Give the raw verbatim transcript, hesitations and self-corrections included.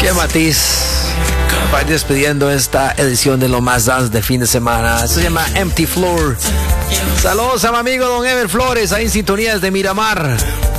Bien, Matiz. Para ir despidiendo esta edición de Lo Más Dance de fin de semana. Se llama Empty Floor. Saludos a mi amigo Don Ever Flores, ahí en sintonía desde Miramar.